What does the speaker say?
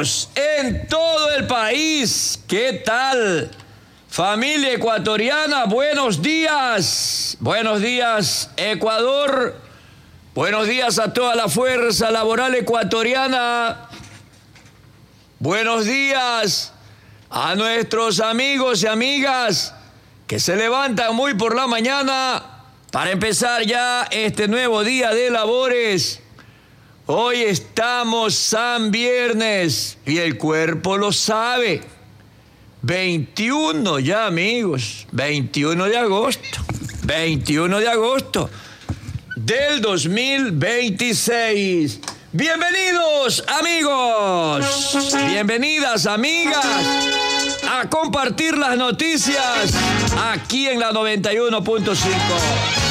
amigos en todo el país. ¿Qué tal? Familia ecuatoriana, buenos días. Buenos días, Ecuador. Buenos días a toda la fuerza laboral ecuatoriana. Buenos días a nuestros amigos y amigas que se levantan muy por la mañana para empezar ya este nuevo día de labores. Hoy estamos San Viernes y el cuerpo lo sabe. 21 ya, amigos. 21 de agosto. 21 de agosto del 2026. Bienvenidos, amigos. Bienvenidas, amigas, a compartir las noticias aquí en la 91.5.